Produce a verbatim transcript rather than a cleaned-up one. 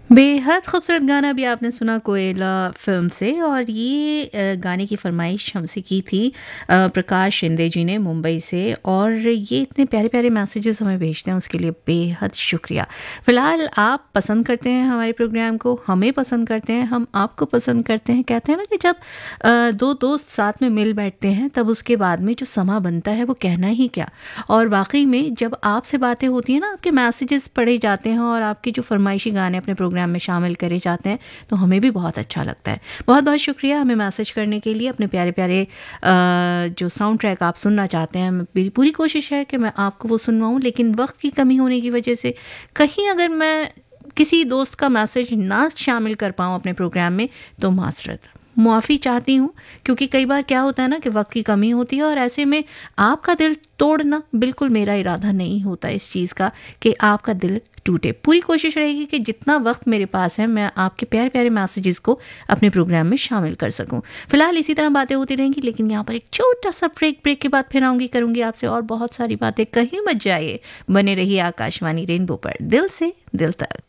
बेहद खूबसूरत गाना भी आपने सुना कोयला फ़िल्म से और ये अ, गाने की फ़रमाइश हमसे की थी अ, प्रकाश शिंदे जी ने मुंबई से और ये इतने प्यारे-प्यारे मैसेजेस हमें भेजते हैं उसके लिए बेहद शुक्रिया। फ़िलहाल आप पसंद करते हैं हमारे प्रोग्राम को, हमें पसंद करते हैं, हम आपको पसंद करते हैं। कहते हैं ना कि जब अ, दो दोस्त साथ में मिल बैठते हैं तब उसके बाद में जो समा बनता है वो कहना ही क्या। और वाक़ई में जब आपसे बातें होती हैं ना, आपके मैसेजेस पढ़े जाते हैं और आपकी जो फ़रमाइशी गाने अपने प्रोग्राम में शामिल करे जाते हैं, तो हमें भी बहुत अच्छा लगता है। बहुत-बहुत शुक्रिया हमें मैसेज करने के लिए, अपने प्यारे-प्यारे अ, जो साउंड ट्रैक आप सुनना चाहते हैं, मेरी पूरी कोशिश है कि मैं आपको वो सुनवाऊँ, लेकिन वक़्त की कमी होने की वजह से कहीं अगर मैं किसी दोस्त का मैसेज ना शामिल कर पाऊँ अपने प्रोग्राम में, तो माज़रत। मुआफ़ी चाहती हूँ, क्योंकि कई बार क्या होता है ना कि वक़्त की कमी होती है और ऐसे में आपका दिल तोड़ना बिल्कुल मेरा इरादा नहीं होता इस चीज़ का कि आपका दिल टूटे। पूरी कोशिश रहेगी कि जितना वक़्त मेरे पास है मैं आपके प्यारे-प्यारे मैसेजेस को अपने प्रोग्राम में शामिल कर सकूँ। फ़िलहाल इसी तरह बातें होती रहेंगी, लेकिन यहाँ पर एक छोटा-सा ब्रेक, ब्रेक के बाद फिर आऊँगी, करूँगी आपसे और बहुत सारी बातें। कहीं मत जाइए, बने रहिए आकाशवाणी रेनबो पर, दिल से दिल तक।